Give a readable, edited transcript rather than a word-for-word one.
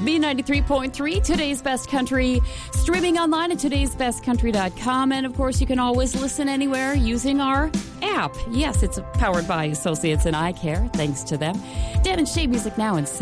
B93.3, today's best country, streaming online at today'sbestcountry.com. And of course, you can always listen anywhere using our app. Yes, it's powered by Associates in Eye Care. Thanks to them. Dan and Shay music now in